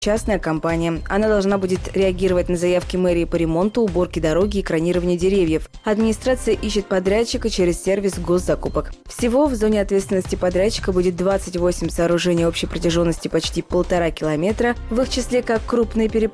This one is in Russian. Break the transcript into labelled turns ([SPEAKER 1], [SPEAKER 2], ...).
[SPEAKER 1] частная компания. Она должна будет реагировать на заявки мэрии по ремонту, уборке дороги и экранированию деревьев. Администрация ищет подрядчика через сервис госзакупок. Всего в зоне ответственности подрядчика будет 28 сооружений общей протяженности почти 1,5 километра, в их числе как крупные переправы,